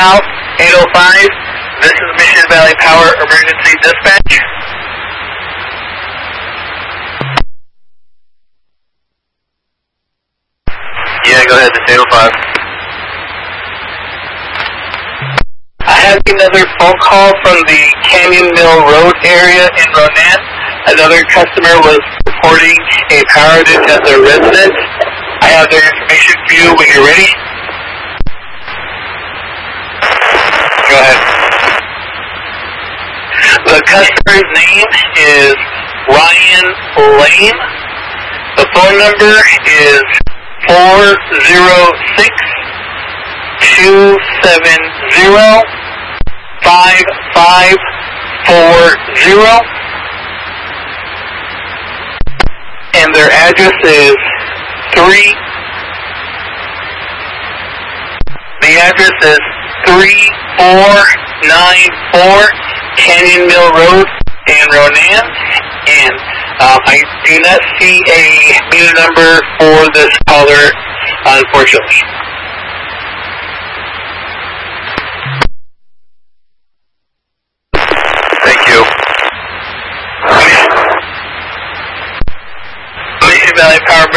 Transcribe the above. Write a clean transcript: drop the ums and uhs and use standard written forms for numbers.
South, 805. This is Mission Valley Power Emergency Dispatch. Yeah, go ahead, it's 805. I have another phone call from the Canyon Mill Road area in Ronan. Another customer was reporting a power outage at their residence. I have their information for you when you're ready. Go ahead. The customer's name is Ryan Lane. The phone number is 406-270-5540. And their address is the address is 3494 Canyon Mill Road in Ronan, and I do not see a meter number for this caller, unfortunately. Thank you. Mission Valley Power